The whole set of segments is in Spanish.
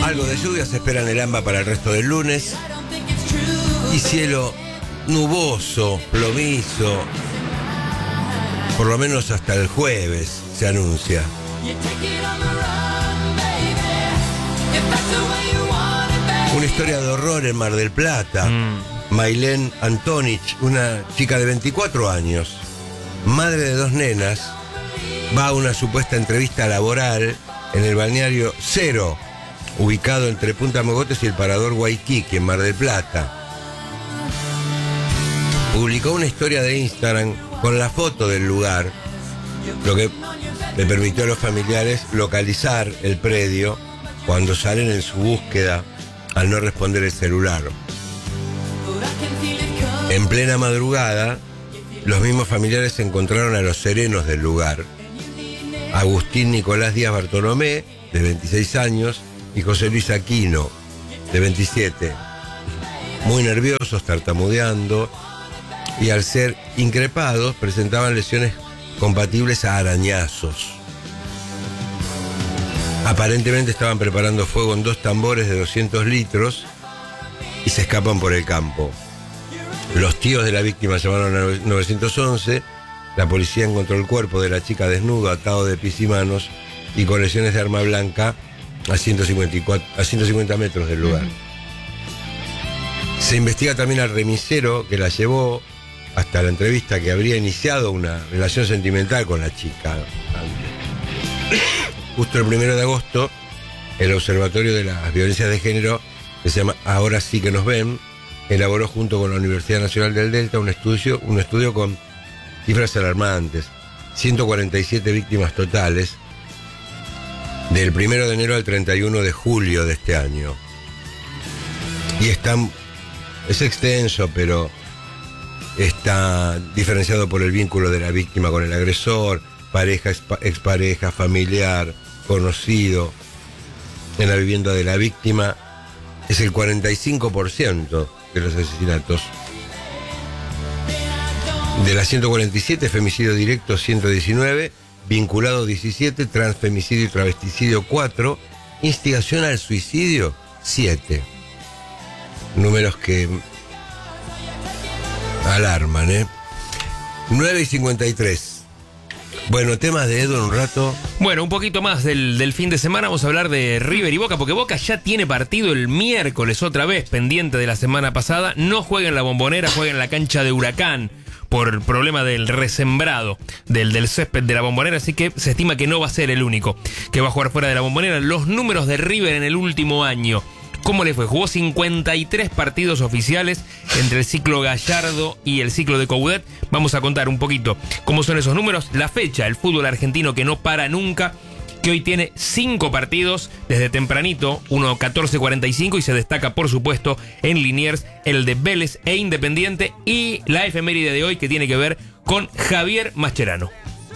Algo de lluvia se espera en el AMBA para el resto del lunes. Y cielo nuboso, plomizo, por lo menos hasta el jueves se anuncia. Una historia de horror en Mar del Plata. Mailén Antonich, una chica de 24 años, madre de 2 nenas, va a una supuesta entrevista laboral en el balneario Cero, ubicado entre Punta Mogotes y el Parador Waikiki, en Mar del Plata. Publicó una historia de Instagram con la foto del lugar, lo que le permitió a los familiares localizar el predio cuando salen en su búsqueda al no responder el celular. En plena madrugada, los mismos familiares encontraron a los serenos del lugar: Agustín Nicolás Díaz Bartolomé, de 26 años, y José Luis Aquino, de 27. Muy nerviosos, tartamudeando, y al ser increpados presentaban lesiones compatibles a arañazos. Aparentemente estaban preparando fuego en 2 tambores de 200 litros y se escapan por el campo. Los tíos de la víctima llamaron a 911. La policía encontró el cuerpo de la chica desnudo, atado de pies y manos y con lesiones de arma blanca a 150 metros del lugar. Se investiga también al remisero que la llevó hasta la entrevista, que habría iniciado una relación sentimental con la chica. Justo el 1 de agosto, el Observatorio de las Violencias de Género, que se llama Ahora sí que nos ven, elaboró junto con la Universidad Nacional del Delta un estudio con cifras alarmantes. 147 víctimas totales del 1 de enero al 31 de julio de este año. Y es extenso, pero está diferenciado por el vínculo de la víctima con el agresor, pareja, expareja, familiar, conocido. En la vivienda de la víctima es el 45% de los asesinatos. De las 147, femicidio directo 119, vinculado 17, transfemicidio y travesticidio 4, instigación al suicidio 7. Números que alarman, 9:53. Bueno, temas de Edu en un rato. Bueno, un poquito más del fin de semana. Vamos a hablar de River y Boca, porque Boca ya tiene partido el miércoles otra vez, pendiente de la semana pasada. No juega en la Bombonera, juega en la cancha de Huracán por el problema del resembrado del césped de la Bombonera, así que se estima que no va a ser el único que va a jugar fuera de la Bombonera. Los números de River en el último año: ¿cómo le fue? Jugó 53 partidos oficiales entre el ciclo Gallardo y el ciclo de Coudet. Vamos a contar un poquito cómo son esos números. La fecha, el fútbol argentino que no para nunca, que hoy tiene 5 partidos desde tempranito, uno 14:45, y se destaca, por supuesto, en Liniers el de Vélez e Independiente, y la efeméride de hoy que tiene que ver con Javier Mascherano.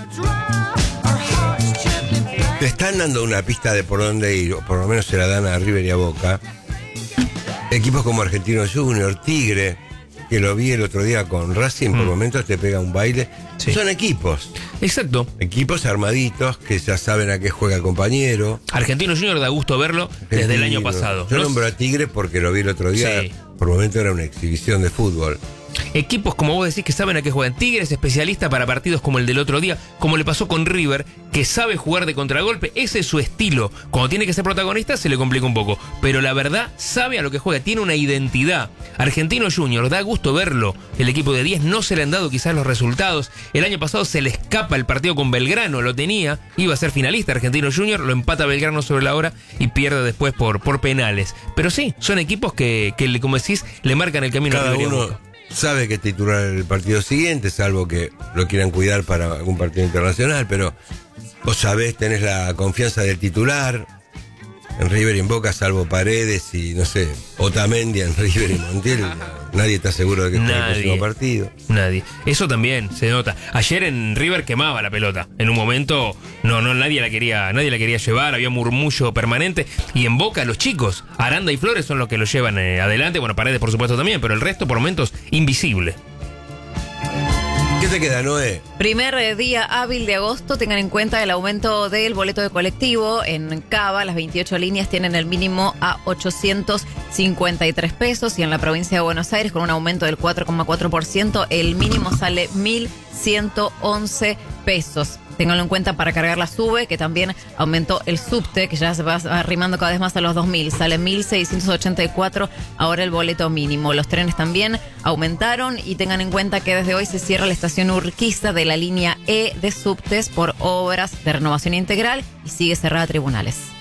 Te están dando una pista de por dónde ir, o por lo menos se la dan a River y a Boca. Equipos como Argentino Junior, Tigre, que lo vi el otro día con Racing, por momentos te pega un baile. Sí. Son equipos. Exacto. Equipos armaditos que ya saben a qué juega el compañero. Argentino Junior da gusto verlo desde el año pasado. Yo nombro a Tigre porque lo vi el otro día. Sí. Por momentos era una exhibición de fútbol. Equipos, como vos decís, que saben a qué juegan. Tigre es especialista para partidos como el del otro día, como le pasó con River, que sabe jugar de contragolpe. Ese es su estilo. Cuando tiene que ser protagonista se le complica un poco, pero la verdad sabe a lo que juega, tiene una identidad. Argentino Junior, da gusto verlo. El equipo de 10 no se le han dado quizás los resultados. El año pasado se le escapa el partido con Belgrano, lo tenía, iba a ser finalista Argentino Junior, lo empata Belgrano sobre la hora y pierde después por penales. Pero sí, son equipos que como decís, le marcan el camino. Cada a River. uno sabe que titular el partido siguiente, salvo que lo quieran cuidar para algún partido internacional, pero vos sabés, tenés la confianza del titular. En River y en Boca, salvo Paredes y, no sé, Otamendi en River y Montiel, nadie está seguro de que esté en el próximo partido. Nadie. Eso también se nota. Ayer en River quemaba la pelota. En un momento, nadie la quería llevar, había murmullo permanente. Y en Boca, los chicos, Aranda y Flores, son los que lo llevan adelante. Bueno, Paredes, por supuesto, también, pero el resto, por momentos, invisible. qué te queda, Noé? Primer día hábil de agosto, tengan en cuenta el aumento del boleto de colectivo. En Cava, las 28 líneas tienen el mínimo a 853 pesos y en la provincia de Buenos Aires, con un aumento del 4,4%, el mínimo sale 1.111 pesos. Ténganlo en cuenta para cargar la SUBE, que también aumentó el subte, que ya se va arrimando cada vez más a los 2.000. Sale 1.684 ahora el boleto mínimo. Los trenes también aumentaron y tengan en cuenta que desde hoy se cierra la estación Urquiza de la línea E de subtes por obras de renovación integral y sigue cerrada a Tribunales.